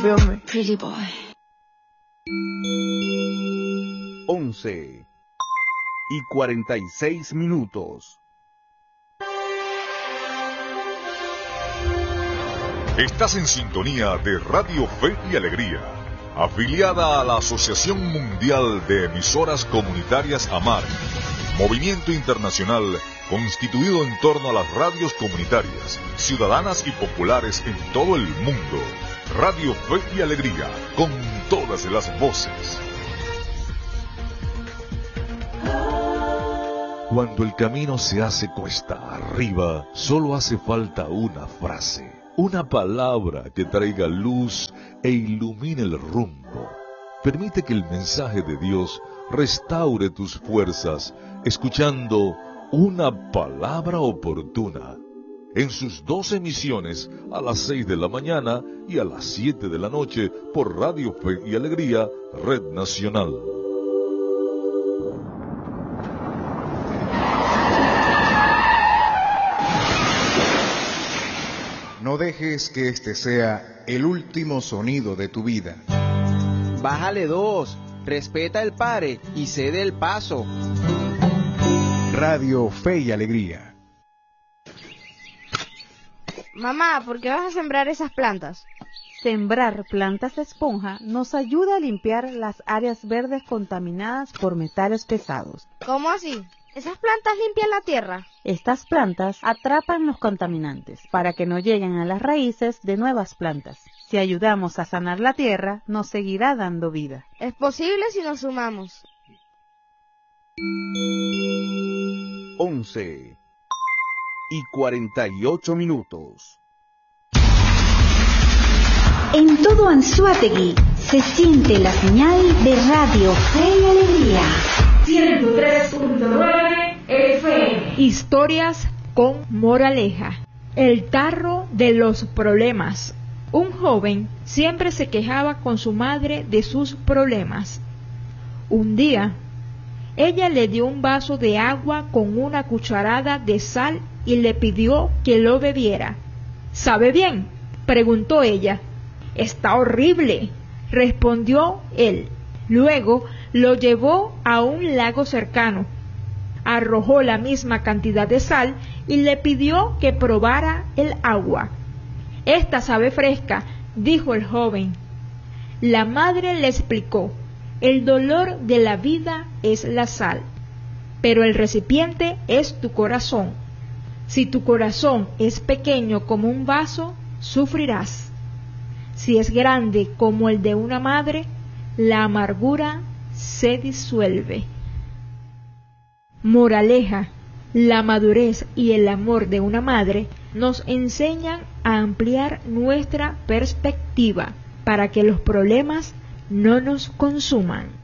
papi, hombre. Pretty boy. 11:46. Estás en sintonía de Radio Fe y Alegría, afiliada a la Asociación Mundial de Emisoras Comunitarias AMAR, movimiento internacional constituido en torno a las radios comunitarias, ciudadanas y populares en todo el mundo. Radio Fe y Alegría, con todas las voces. Cuando el camino se hace cuesta arriba, solo hace falta una frase, una palabra que traiga luz e ilumine el rumbo. Permite que el mensaje de Dios restaure tus fuerzas, escuchando Una Palabra Oportuna, en sus 2 emisiones, a las 6 de la mañana y a las 7 de la noche, por Radio Fe y Alegría, Red Nacional. No dejes que este sea el último sonido de tu vida. Bájale 2, respeta el pare y cede el paso. Radio Fe y Alegría. Mamá, ¿por qué vas a sembrar esas plantas? Sembrar plantas de esponja nos ayuda a limpiar las áreas verdes contaminadas por metales pesados. ¿Cómo así? ¿Esas plantas limpian la tierra? Estas plantas atrapan los contaminantes para que no lleguen a las raíces de nuevas plantas. Si ayudamos a sanar la tierra, nos seguirá dando vida. Es posible si nos sumamos. 11:48. En todo Anzoátegui se siente la señal de Radio Fe y Alegría. 103.9 FM. Historias con moraleja. El tarro de los problemas. Un joven siempre se quejaba con su madre de sus problemas. Un día, ella le dio un vaso de agua con una cucharada de sal y le pidió que lo bebiera. ¿Sabe bien?, preguntó ella. Está horrible, respondió él. Luego lo llevó a un lago cercano, arrojó la misma cantidad de sal y le pidió que probara el agua. Esta sabe fresca, dijo el joven. La madre le explicó, el dolor de la vida es la sal, pero el recipiente es tu corazón. Si tu corazón es pequeño como un vaso, sufrirás. Si es grande como el de una madre, la amargura se disuelve. Moraleja: la madurez y el amor de una madre nos enseñan a ampliar nuestra perspectiva para que los problemas no nos consuman.